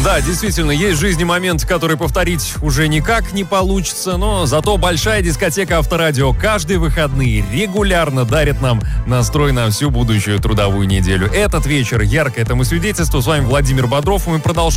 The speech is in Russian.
Да, действительно, есть в жизни моменты, которые повторить уже никак не получится, но зато большая дискотека Авторадио каждые выходные регулярно дарит нам настрой на всю будущую трудовую неделю. Этот вечер ярко этому свидетельство. С вами Владимир Бодров, и мы продолжаем